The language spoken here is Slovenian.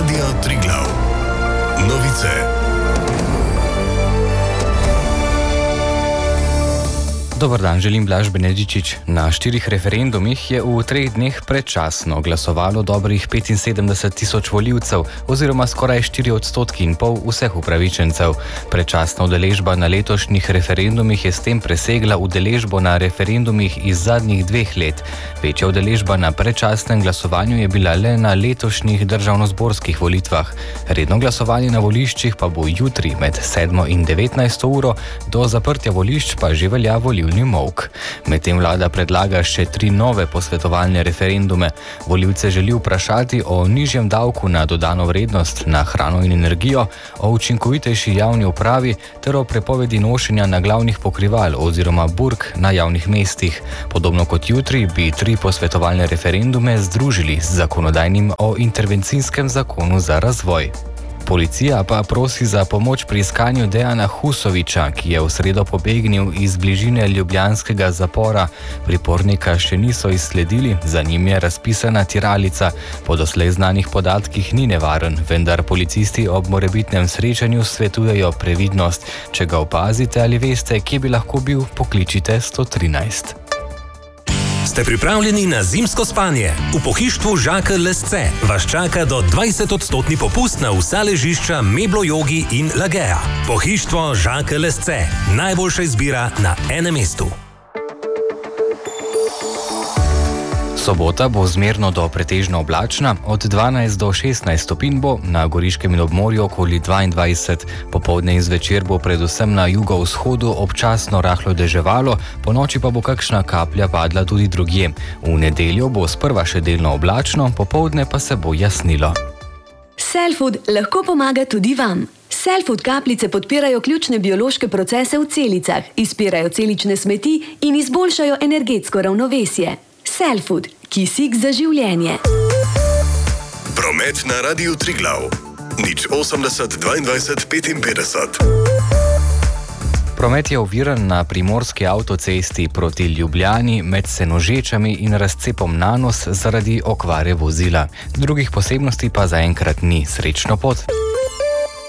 Radio Triglav. Novice. Dobar dan, želim Blaž Benedičič. Na 4 referendumih je v 3 dneh predčasno glasovalo dobrih 75.000 volivcev oziroma skoraj 4,5% vseh upravičencev. Predčasna udeležba na letošnjih referendumih je s tem presegla udeležbo na referendumih iz zadnjih 2 let. Večja udeležba na predčasnem glasovanju je bila le na letošnjih državnozborskih volitvah. Redno glasovanje na voliščih pa bo jutri med 7 in 19 uro, do zaprtja volišč pa že velja volilni molk. Medtem vlada predlaga še 3 nove posvetovalne referendume. Volivce želi vprašati o nižjem davku na dodano vrednost na hrano in energijo, o učinkovitejši javni upravi ter o prepovedi nošenja naglavnih pokrival oziroma burk na javnih mestih. Podobno kot jutri bi 3 posvetovalne referendume združili z zakonodajnim o intervencijskem zakonu za razvoj. Policija pa prosi za pomoč pri iskanju Dejana Husoviča, ki je v sredo pobegnil iz bližine ljubljanskega zapora. Pripornika še niso izsledili, za njim je razpisana tiralica. Po doslej znanih podatkih ni nevaren, vendar policisti ob morebitnem srečanju svetujejo previdnost. Če ga opazite ali veste, kje bi lahko bil, pokličite 113. Ste pripravljeni na zimsko spanje? V pohištvu Žakelj Lesce vas čaka do 20% popust na vsa ležišča Meblo Jogi in Lagea. Pohištvo Žakelj Lesce. Najboljša izbira na enem mestu. Sobota bo zmerno do pretežno oblačna, od 12 do 16 stopinj bo, na Goriškem in obmorju okoli 22. Popoldne in zvečer bo predvsem na jugovzhodu občasno rahlo deževalo, ponoči pa bo kakšna kaplja padla tudi drugje. V nedeljo bo sprva še delno oblačno, popoldne pa se bo jasnilo. Cellfood lahko pomaga tudi vam. Cellfood kapljice podpirajo ključne biološke procese v celicah, izpirajo celične smeti in izboljšajo energetsko ravnovesje. Cellfood, kisik za življenje. Promet na Radiu Triglav. 080 22 55. Promet je oviran na primorski avtocesti proti Ljubljani med Senožečami in razcepom Nanos zaradi okvare vozila. Drugih posebnosti pa zaenkrat ni. Srečno pot!